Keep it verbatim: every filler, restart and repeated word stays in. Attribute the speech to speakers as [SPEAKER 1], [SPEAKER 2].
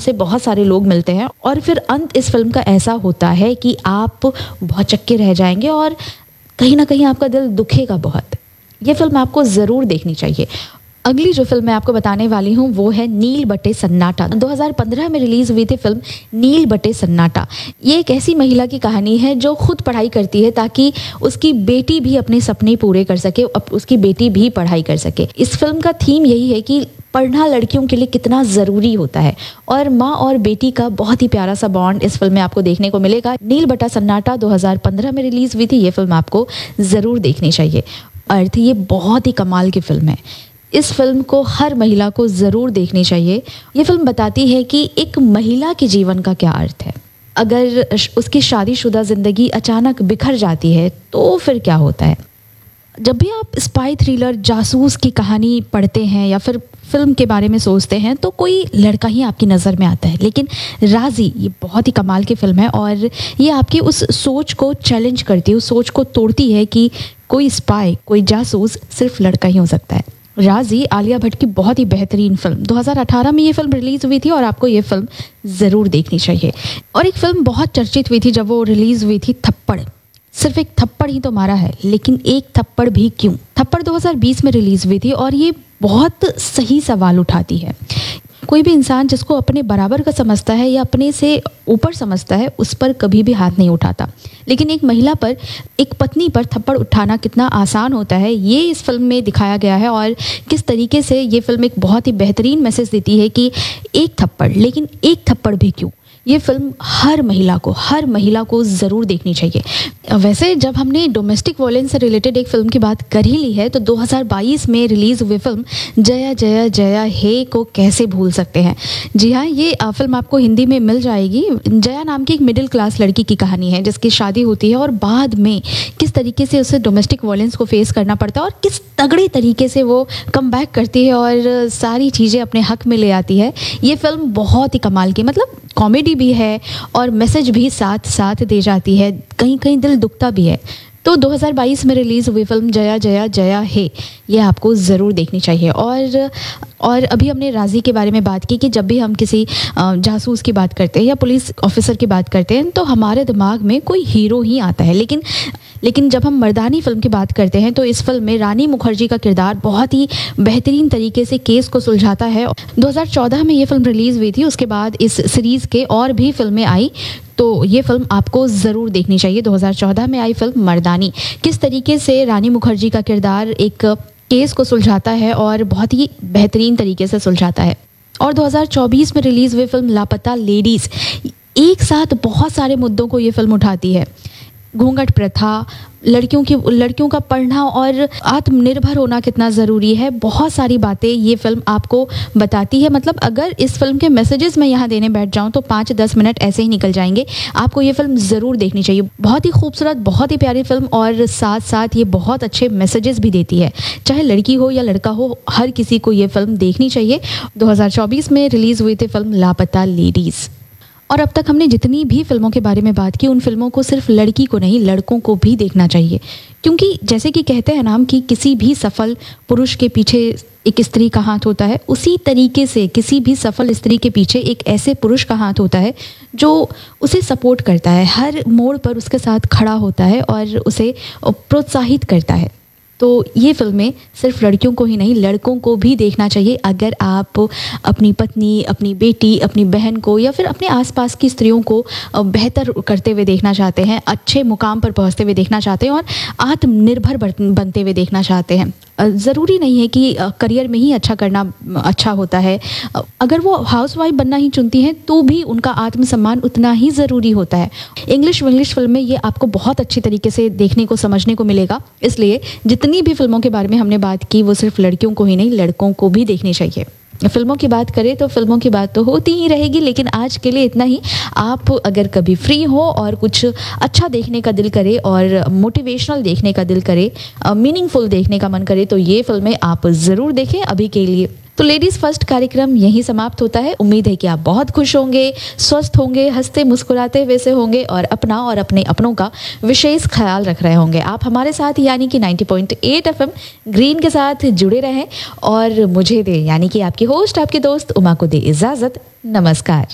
[SPEAKER 1] से बहुत सारे लोग मिलते हैं और फिर अंत इस फिल्म का ऐसा होता है कि आप भौचक्के रह जाएंगे और कहीं ना कहीं आपका दिल दुखेगा बहुत। ये फिल्म आपको ज़रूर देखनी चाहिए। अगली जो फिल्म मैं आपको बताने वाली हूँ वो है नील बटे सन्नाटा। दो हज़ार पंद्रह में रिलीज़ हुई थी फिल्म नील बटे सन्नाटा। ये एक ऐसी महिला की कहानी है जो खुद पढ़ाई करती है ताकि उसकी बेटी भी अपने सपने पूरे कर सके, उसकी बेटी भी पढ़ाई कर सके। इस फिल्म का थीम यही है कि पढ़ना लड़कियों के लिए कितना ज़रूरी होता है और माँ और बेटी का बहुत ही प्यारा सा बॉन्ड इस फिल्म में आपको देखने को मिलेगा। नील बटा सन्नाटा दो हज़ार पंद्रह में रिलीज़ हुई थी। ये फिल्म आपको ज़रूर देखनी चाहिए। अर्थ, ये बहुत ही कमाल की फिल्म है। इस फिल्म को हर महिला को ज़रूर देखनी चाहिए। ये फिल्म बताती है कि एक महिला के जीवन का क्या अर्थ है। अगर उसकी शादीशुदा ज़िंदगी अचानक बिखर जाती है तो फिर क्या होता है। जब भी आप स्पाई थ्रिलर, जासूस की कहानी पढ़ते हैं या फिर फिल्म के बारे में सोचते हैं तो कोई लड़का ही आपकी नज़र में आता है, लेकिन राज़ी ये बहुत ही कमाल की फिल्म है और ये आपकी उस सोच को चैलेंज करती है, उस सोच को तोड़ती है कि कोई स्पाई, कोई जासूस सिर्फ लड़का ही हो सकता है। राज़ी आलिया भट्ट की बहुत ही बेहतरीन फिल्म। दो हज़ार अठारह में ये फिल्म रिलीज़ हुई थी और आपको ये फिल्म ज़रूर देखनी चाहिए। और एक फिल्म बहुत चर्चित हुई थी जब वो रिलीज़ हुई थी, थप्पड़। सिर्फ एक थप्पड़ ही तो मारा है, लेकिन एक थप्पड़ भी क्यों। थप्पड़ दो हज़ार बीस में रिलीज़ हुई थी और ये बहुत सही सवाल उठाती है। कोई भी इंसान जिसको अपने बराबर का समझता है या अपने से ऊपर समझता है उस पर कभी भी हाथ नहीं उठाता, लेकिन एक महिला पर, एक पत्नी पर थप्पड़ उठाना कितना आसान होता है ये इस फिल्म में दिखाया गया है। और किस तरीके से ये फिल्म एक बहुत ही बेहतरीन मैसेज देती है कि एक थप्पड़, लेकिन एक थप्पड़ भी क्यों। ये फिल्म हर महिला को हर महिला को ज़रूर देखनी चाहिए। वैसे जब हमने डोमेस्टिक वायलेंस से रिलेटेड एक फ़िल्म की बात कर ही ली है तो दो हज़ार बाईस में रिलीज़ हुई फिल्म जया जया जया हे को कैसे भूल सकते हैं। जी हाँ, ये फिल्म आपको हिंदी में मिल जाएगी। जया नाम की एक मिडिल क्लास लड़की की कहानी है जिसकी शादी होती है और बाद में किस तरीके से उसे डोमेस्टिक वायलेंस को फेस करना पड़ता है और किस तगड़े तरीके से वो कम बैक करती है और सारी चीज़ें अपने हक में ले आती है। ये फिल्म बहुत ही कमाल की, मतलब कॉमेडी भी है और मैसेज भी साथ साथ दे जाती है, कहीं कहीं दिल दुखता भी है। तो दो हज़ार बाईस में रिलीज़ हुई फिल्म जया जया जया हे ये आपको ज़रूर देखनी चाहिए। और और अभी हमने राज़ी के बारे में बात की कि जब भी हम किसी जासूस की बात करते हैं या पुलिस ऑफिसर की बात करते हैं तो हमारे दिमाग में कोई हीरो ही आता है, लेकिन लेकिन जब हम मर्दानी फिल्म की बात करते हैं तो इस फिल्म में रानी मुखर्जी का किरदार बहुत ही बेहतरीन तरीके से केस को सुलझाता है। दो हज़ार चौदह में ये फिल्म रिलीज़ हुई थी, उसके बाद इस सीरीज़ के और भी फिल्में आई, तो ये फिल्म आपको ज़रूर देखनी चाहिए। दो हज़ार चौदह में आई फिल्म मर्दानी, किस तरीके से रानी मुखर्जी का किरदार एक केस को सुलझाता है और बहुत ही बेहतरीन तरीके से सुलझाता है। और दो हज़ार चौबीस में रिलीज़ हुई फिल्म लापता लेडीज़ एक साथ बहुत सारे मुद्दों को ये फिल्म उठाती है। घूंघट प्रथा, लड़कियों की लड़कियों का पढ़ना और आत्मनिर्भर होना कितना ज़रूरी है, बहुत सारी बातें ये फिल्म आपको बताती है। मतलब अगर इस फिल्म के मैसेजेस मैं यहाँ देने बैठ जाऊँ तो पाँच दस मिनट ऐसे ही निकल जाएंगे। आपको ये फिल्म ज़रूर देखनी चाहिए। बहुत ही खूबसूरत, बहुत ही प्यारी फिल्म और साथ साथ ये बहुत अच्छे मैसेजेस भी देती है। चाहे लड़की हो या लड़का हो, हर किसी को ये फिल्म देखनी चाहिए। दो हज़ार चौबीस में रिलीज़ हुई थी फिल्म लापता लेडीज़। और अब तक हमने जितनी भी फिल्मों के बारे में बात की उन फिल्मों को सिर्फ लड़की को नहीं, लड़कों को भी देखना चाहिए, क्योंकि जैसे कि कहते हैं नाम कि किसी भी सफल पुरुष के पीछे एक स्त्री का हाथ होता है, उसी तरीके से किसी भी सफल स्त्री के पीछे एक ऐसे पुरुष का हाथ होता है जो उसे सपोर्ट करता है, हर मोड़ पर उसके साथ खड़ा होता है और उसे प्रोत्साहित करता है। तो ये फिल्में सिर्फ लड़कियों को ही नहीं, लड़कों को भी देखना चाहिए। अगर आप अपनी पत्नी, अपनी बेटी, अपनी बहन को या फिर अपने आसपास की स्त्रियों को बेहतर करते हुए देखना चाहते हैं, अच्छे मुकाम पर पहुंचते हुए देखना चाहते हैं और आत्मनिर्भर बनते हुए देखना चाहते हैं, ज़रूरी नहीं है कि करियर में ही अच्छा करना अच्छा होता है। अगर वो हाउसवाइफ बनना ही चुनती हैं तो भी उनका आत्मसम्मान उतना ही ज़रूरी होता है। इंग्लिश इंग्लिश फिल्म में ये आपको बहुत अच्छी तरीके से देखने को, समझने को मिलेगा। इसलिए जितनी भी फिल्मों के बारे में हमने बात की वो सिर्फ लड़कियों को ही नहीं, लड़कों को भी देखनी चाहिए। फिल्मों की बात करें तो फिल्मों की बात तो होती ही रहेगी, लेकिन आज के लिए इतना ही। आप अगर कभी फ्री हो और कुछ अच्छा देखने का दिल करे और मोटिवेशनल देखने का दिल करे, मीनिंगफुल देखने का मन करे तो ये फिल्में आप ज़रूर देखें। अभी के लिए तो लेडीज़ फर्स्ट कार्यक्रम यहीं समाप्त होता है। उम्मीद है कि आप बहुत खुश होंगे, स्वस्थ होंगे, हंसते मुस्कुराते हुए से होंगे और अपना और अपने अपनों का विशेष ख्याल रख रहे होंगे। आप हमारे साथ यानी कि नब्बे पॉइंट आठ एफएम ग्रीन के साथ जुड़े रहें और मुझे दे यानी कि आपकी होस्ट, आपके दोस्त उमा को दे इजाज़त। नमस्कार।